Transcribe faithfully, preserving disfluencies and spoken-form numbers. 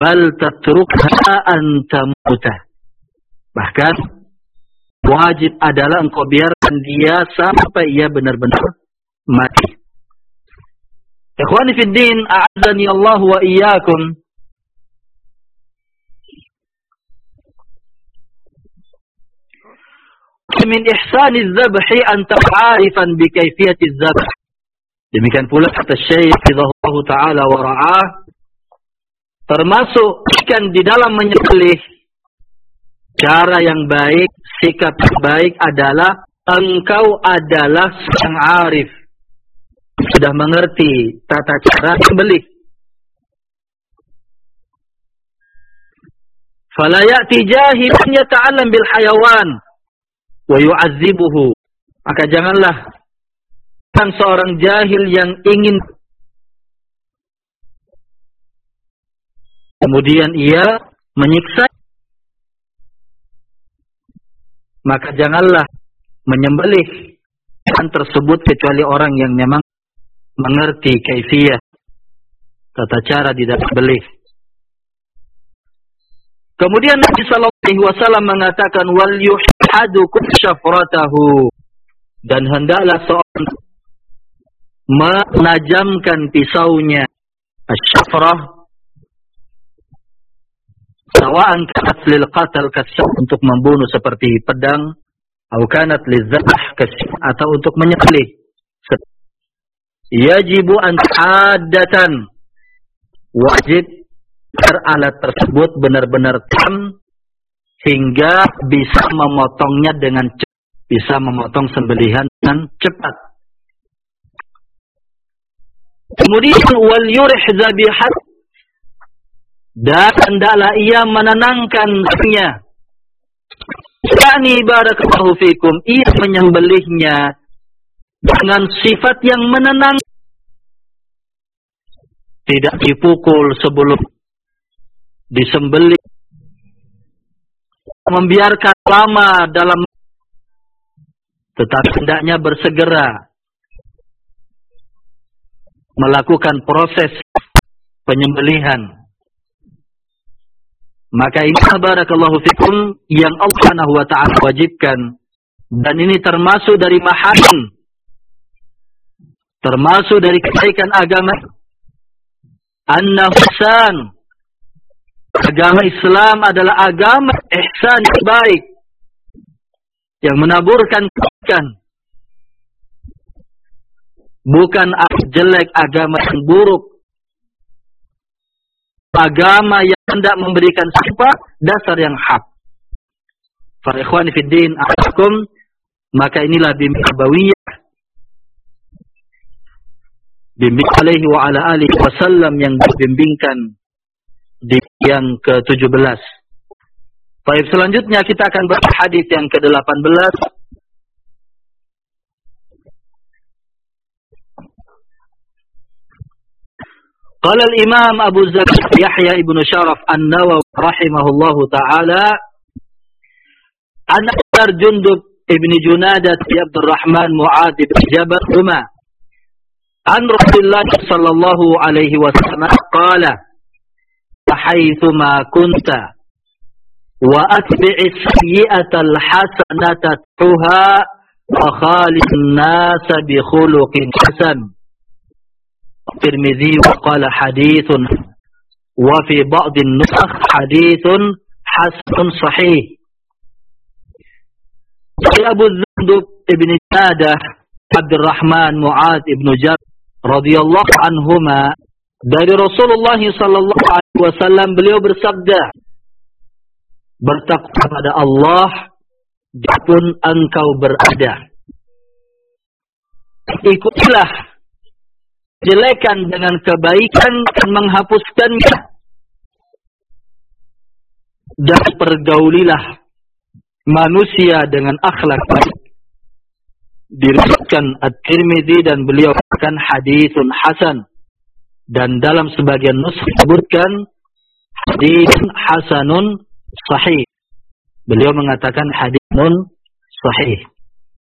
bal tatrukha anta muta. Bahkan wajib adalah engkau biarkan dia sampai ia benar-benar mati. Ikhwani fid din, a'azzani Allah wa iyyakum. Min ihsani az-zabhi an ta'arifan bi kayfiyati az-zabh. Demikian pula kata Syekh Ridhahullah Ta'ala wa ra'ah, termasuk ikan di dalam menyembelih, cara yang baik, sikap yang baik adalah engkau adalah sang arif, sudah mengerti tata cara menyembelih. Fala ya'ti jahilun yata'allam bil hayawan wa yu'azzibuhu. Maka janganlah seorang jahil yang ingin kemudian ia menyiksa, maka janganlah menyembelih hewan tersebut kecuali orang yang memang mengerti kaifiyah, tata cara di dalam menyembelih. Kemudian Nabi sallallahu alaihi wasallam mengatakan wal yuhadukum syafratahu, dan hendaklah seorang menajamkan pisaunya. Asyafrah sawa'an kanat lil qatal kasab, untuk membunuh seperti pedang, atau kanat lizabh kasab, atau untuk menyembelih. Yajibu an haddatan, wajib agar alat tersebut benar-benar tam hingga bisa memotongnya dengan cepat, bisa memotong sembelihan dengan cepat. Kemudian wal yurih zabihat, dan hendaklah ia menenangkannya. Yani barakallahu fikum, ia menyembelihnya dengan sifat yang menenang, tidak dipukul sebelum disembelih, membiarkan lama dalam, tetapi hendaknya bersegera melakukan proses penyembelihan. Maka ini barakallahu fikum yang Allah Subhanahu wa ta'ala wajibkan, dan ini termasuk dari mahasin, termasuk dari kebaikan agama. An-nafsan, agama Islam adalah agama ihsan yang baik, yang menaburkan kebaikan, bukan jelek, agama yang buruk, agama yang hendak memberikan sifat dasar yang hak. Para ikhwani fid din, akum, maka inilah bimbingan nabawiyah, bimbing alaihi wa ala alihi wasallam yang dibimbingkan di yang ke tujuh belas. Baik, selanjutnya kita akan baca hadis yang ke delapan belas. Qala al-Imam Abu Zakaria Yahya ibn Sharaf An-Nawawi rahimahullahu ta'ala, an Abu Jundub ibn Junadah bi Abdurrahman Mu'adh bin Jabal huma an Rasulullah sallallahu alaihi wasallam qala haitsuma kunta wa atbi'is sayyi'atal hasanata tuha wa khaliqin nas bi khuluqin hasan. Tirmidzi qala haditsun wa fi ba'd an-nusakh haditsun hasan sahih. Abu Jundub ibn Junadah Abdurrahman Mu'adh ibn Jabal radhiyallahu anhuma, dari Rasulullah sallallahu alaihi wasallam, beliau bersabda, bertakwa kepada Allah dimanapun engkau berada, ikutilah kejelekan dengan kebaikan dan menghapuskannya, dan pergaulilah manusia dengan akhlak baik. Diriwayatkan At-Tirmidzi dan beliau katakan haditsun hasan, dan dalam sebagian nusakh disebutkan haditsun hasanun sahih. Beliau mengatakan haditsun sahih.